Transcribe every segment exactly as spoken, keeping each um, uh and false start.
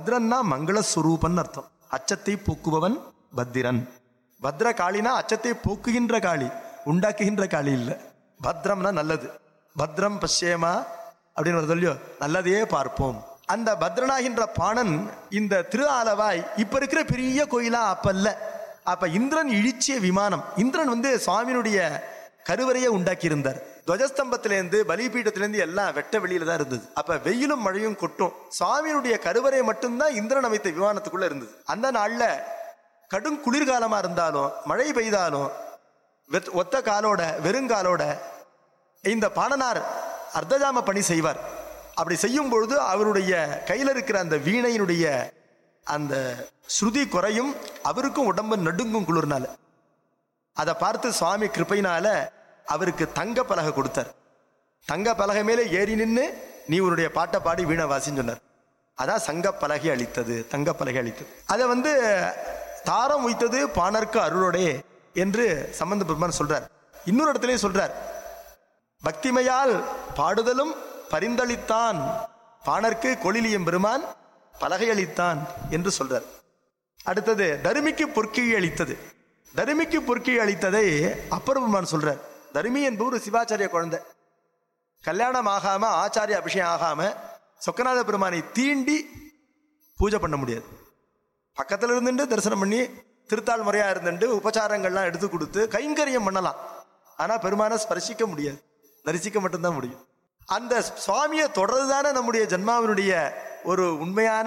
பத்ரன்னா மங்களஸ்வரூபன் அர்த்தம். அச்சத்தை போக்குபவன் பத்திரன். பத்ர காளினா அச்சத்தை போக்குகின்ற காளி, உண்டாக்குகின்ற காளி இல்லை. பத்ரம்னா நல்லது. பத்ரம் பஷ்யேமா அப்படின்னு சொல்லியோ, நல்லதையே பார்ப்போம். அந்த பத்ரனாகின்ற பாணன் இந்த திரு ஆலவாய் இப்ப இருக்கிற பெரிய கோயிலா அப்ப இல்ல. அப்ப இந்திரன் இழிச்சிய விமானம். இந்திரன் வந்து சுவாமியினுடைய கருவறையை உண்டாக்கி இருந்தார். துவஜஸ்தம்பத்திலேருந்து பலிபீடத்திலேருந்து எல்லாம் வெட்ட வெளியில தான் இருந்தது. அப்ப வெயிலும் மழையும் கொட்டும். சுவாமியினுடைய கருவறை மட்டும்தான் இந்திரன் அமைத்த விமானத்துக்குள்ள இருந்தது. அந்த நாள்ல கடும் குளிர்காலமா இருந்தாலும் மழை பெய்தாலும் ஒத்த காலோட வெறுங்காலோட இந்த பாணனார் அர்த்தஜாம பணி செய்வார். அப்படி செய்யும் பொழுது அவருடைய கையில இருக்கிற அந்த வீணையினுடைய அந்த ஸ்ருதி குறையும், அவருக்கும் உடம்பு நடுங்கும் குளிர்னால. அதை பார்த்து சுவாமி கிருபையினால அவருக்கு தங்க பலகை கொடுத்தார். தங்க பலகை மேலே ஏறி நின்று நீ உன்னுடைய பாட்டை பாடி வீணை வாசின்னு சொன்னார். அதான் சங்க பலகை அளித்தது, தங்க பலகை அளித்தது. அதை வந்து தாரம் உய்த்தது பாணர்க்கு அருளோடே என்று சம்பந்த பெருமான் சொல்றார். இன்னொரு இடத்துலயும் சொல்றார், பக்திமையால் பாடுதலும் பரிந்தளித்தான் பாணர்க்கு கொளிலியம் பெருமான் பலகை அளித்தான் என்று சொல்றார். அடுத்தது தருமிக்கு பொற்கிழி அளித்தது. தருமிக்கு பொற்கிழி அளித்ததை அப்பர் பெருமான் சொல்றார். தருமி என்பவர் சிவாச்சாரிய குழந்தை. கல்யாணம் ஆகாம ஆச்சாரிய அபிஷேகம் ஆகாம சொக்கநாத பெருமானை தீண்டி பூஜை பண்ண முடியாது. பக்கத்துல இருந்துட்டு தரிசனம் பண்ணி திருத்தாள் முறையா இருந்துட்டு உபச்சாரங்கள்லாம் எடுத்து கொடுத்து கைங்கரியம் பண்ணலாம். ஆனா பெருமானை ஸ்பர்சிக்க முடியாது, தரிசிக்க மட்டும்தான் முடியும். அந்த சுவாமியை தொடர்றதுதானே நம்முடைய ஜன்மாவினுடைய ஒரு உண்மையான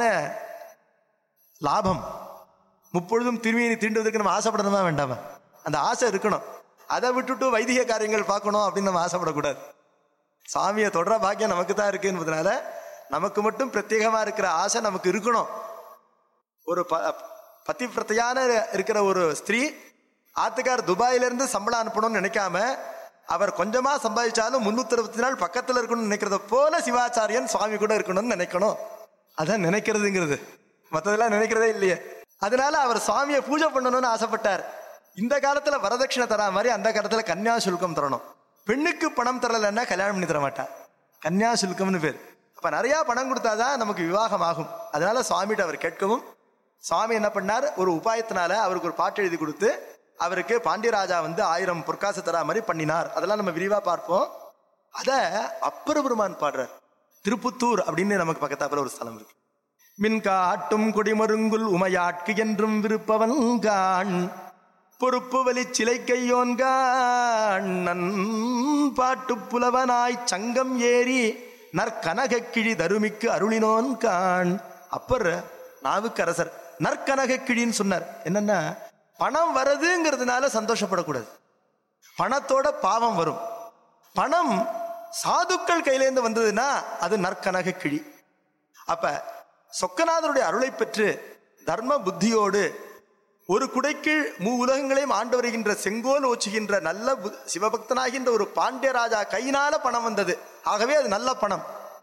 லாபம். முப்பொழுதும் திரும்பியை தீண்டுவதற்கு நம்ம ஆசைப்படணுமா வேண்டாமா? அந்த ஆசை இருக்கணும். அதை விட்டுட்டு வைதிக காரியங்கள் பார்க்கணும் அப்படின்னு நம்ம ஆசைப்படக்கூடாது. சாமியை தொடர பாக்கியம் நமக்கு தான் இருக்கு என்பதனால நமக்கு மட்டும் பிரத்யேகமா இருக்கிற ஆசை நமக்கு இருக்கணும். ஒரு ப பத்திவிரத்தையான இருக்கிற ஒரு ஸ்திரீ ஆத்துக்கார் துபாயிலிருந்து சம்பளம் அனுப்பணும்னு நினைக்காம அவர் கொஞ்சமா சம்பாதிச்சாலும் முன்னூத்தி அறுபத்தி நாள் பக்கத்துல இருக்கணும்னு நினைக்கிறத போல சிவாச்சாரியன் சுவாமி கூட இருக்கணும்னு நினைக்கணும். அதான் நினைக்கிறதுங்கிறது, மற்றதெல்லாம் நினைக்கிறதே இல்லையே. அதனால அவர் சுவாமியை பூஜை பண்ணணும்னு ஆசைப்பட்டார். இந்த காலத்துல வரதட்சணை தரா மாதிரி அந்த காலத்துல கன்யா சுல்கம் தரணும். பெண்ணுக்கு பணம் தரலன்னா கல்யாணம் பண்ணி தர மாட்டா, கன்யா சுல்கம்னு பேர். அப்ப நிறைய பணம் கொடுத்தாதான் நமக்கு விவாகம் ஆகும். அதனால சுவாமிகிட்ட அவர் கேட்கவும் சுவாமி என்ன பண்ணார், ஒரு உபாயத்தினால அவருக்கு ஒரு பாட்டு எழுதி கொடுத்து அவருக்கு பாண்டியராஜா வந்து ஆயிரம் பொற்காசு தரா மாதிரி பண்ணினார். அதெல்லாம் நம்ம விரிவா பார்ப்போம். அத அப்பர் பெருமான் பாடுறார். திருப்புத்தூர் அப்படின்னு நமக்கு பக்கத்தாப்புல ஒரு ஸ்தலம் இருக்கு. மின் காட்டும் கொடிமருங்குல் உமையாட்கு என்றும் விருப்பவன் கான் பொறுப்பு வலி சிலை கையோன்கான் நன் பாட்டு புலவனாய் சங்கம் ஏறி நற்கனக கிழி தருமிக்கு அருளினோன் கான். அப்பர் நாவுக்கரசர் நற்கனக கிழின்னு சொன்னார். என்னன்னா, பணம் வருதுங்கிறதுனால சந்தோஷப்படக்கூடாது, பணத்தோட பாவம் வரும். பணம் சாதுக்கள் கையிலேருந்து வந்ததுன்னா அது நற்கனக கிழி. அப்ப சொக்கநாதருடைய அருளை பெற்று தர்ம புத்தியோடு ஒரு குடைக்கீழ் மூ உலகங்களையும் ஆண்டு வருகின்ற செங்கோல் ஓச்சுகின்ற நல்ல சிவபக்தனாகின்ற ஒரு பாண்டியராஜா கையினால பணம் வந்தது. ஆகவே அது நல்ல பணம்.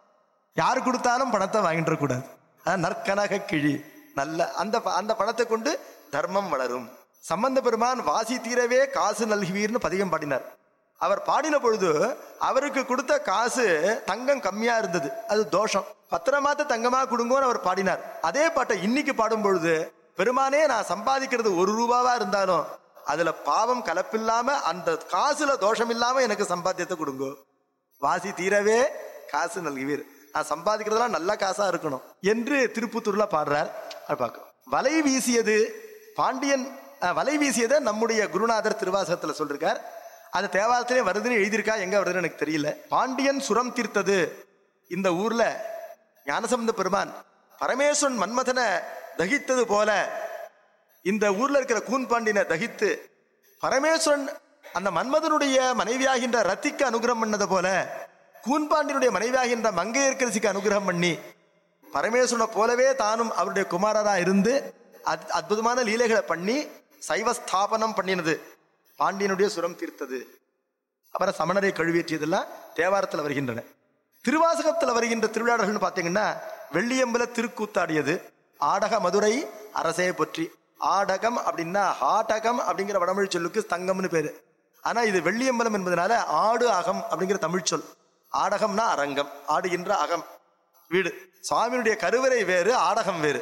யார் கொடுத்தாலும் பணத்தை வாங்கிட கூடாது. நற்கனக கிழி நல்ல அந்த அந்த பணத்தை கொண்டு தர்மம் வளரும். சம்பந்த பெருமான் வாசி தீரவே காசு நல்குவீர்னு பதிகம் பாடினார். அவர் பாடின பொழுது அவருக்கு கொடுத்த காசு தங்கம் கம்மியா இருந்தது, அது தோஷம். பத்திரமாத்த தங்கமா கொடுங்கோன்னு அவர் பாடினார். அதே பாட்டை இன்னைக்கு பாடும் பொழுது, பெருமானே நான் சம்பாதிக்கிறது ஒரு ரூபாவா இருந்தாலும் அதுல பாவம் கலப்பில்லாம அந்த காசுல தோஷம் இல்லாம எனக்கு சம்பாத்தியத்தை கொடுங்கோ. வாசி தீரவே காசு நல்குவீர், நான் சம்பாதிக்கிறதெல்லாம் நல்ல காசா இருக்கணும் என்று திருப்புத்தூர்ல பாடுறார். பார்க்க வலை வீசியது பாண்டியன் வலை வீசியதை நம்முடைய குருநாதர் திருவாசகத்துல சொல்லிருக்கார். அது தேவாரத்திலே வருதுன்னு எழுதியிருக்கா, எங்க வருதுன்னு எனக்கு தெரியல. பாண்டியன் சுரம் தீர்த்தது. இந்த ஊர்ல ஞானசம்பந்த பெருமான் பரமேஸ்வரன் மன்மதனை தகித்தது போல இந்த ஊர்ல இருக்கிற கூன்பாண்டியனை தகித்து பரமேஸ்வரன் அந்த மன்மதனுடைய மனைவியாகின்ற ரத்திக்கு அனுகிரகம் பண்ணது போல கூன்பாண்டியனுடைய மனைவியாகின்ற மங்கையர்க்கரசிக்கு அனுகிரகம் பண்ணி பரமேஸ்வரனை போலவே தானும் அவருடைய குமாரரா இருந்து அற்புதமான லீலைகளை பண்ணி சைவஸ்தாபனம் பண்ணினது பாண்டியனுடைய சுரம் தீர்த்தது. அப்புறம் சமணரை கழுவேற்றியதெல்லாம் தேவாரத்தில் வருகின்றன. திருவாசகத்தில் வருகின்ற திருவிழாடர்கள் பார்த்தீங்கன்னா வெள்ளியம்பல திருக்கூத்தாடியது, ஆடக மதுரை அரசே பற்றி. ஆடகம் அப்படின்னா ஆடகம் அப்படிங்கிற வடமொழி சொல்லுக்கு தங்கம்னு பேரு. ஆனா இது வெள்ளியம்பலம் என்பதனால ஆடு அகம் அப்படிங்கிற தமிழ் சொல். ஆடகம்னா அரங்கம், ஆடுகின்ற அகம் வீடு. சுவாமியினுடைய கருவறை வேறு, ஆடகம் வேறு.